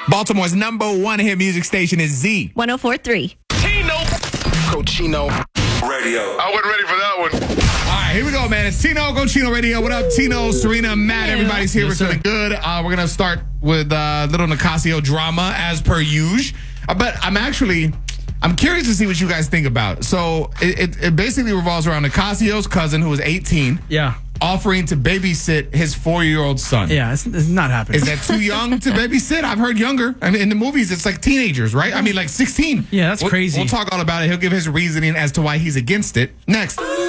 Baltimore's #1 hit music station is Z. 104.3. Cochino Radio. I wasn't ready for that one. All right, here we go, man. It's Tino, Cochino Radio. What up, Tino, Serena, Matt? Everybody's here. We're feeling good. We're going to start with little Nicasio drama as per usual. But I'm curious to see what you guys think about it. So it basically revolves around Nicasio's cousin, who was 18. Yeah. Offering to babysit his 4-year-old son. Yeah, it's not happening. Is that too young to babysit? I've heard younger. I mean, in the movies, it's like teenagers, right? I mean, like 16. Yeah, that's crazy. We'll talk all about it. He'll give his reasoning as to why he's against it. Next.